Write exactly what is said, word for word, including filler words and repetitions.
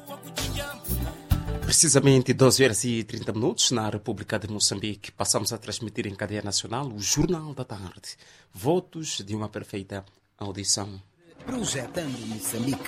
Precisamente doze horas e trinta minutos na República de Moçambique. Passamos a transmitir em cadeia nacional o Jornal da Tarde. Votos de uma perfeita audição. Projetando Moçambique.